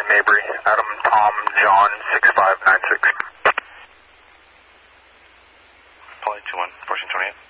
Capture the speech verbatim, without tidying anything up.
Mabry, Adam, Tom, John, six five nine six. Polly two one, fourteen twenty-eight.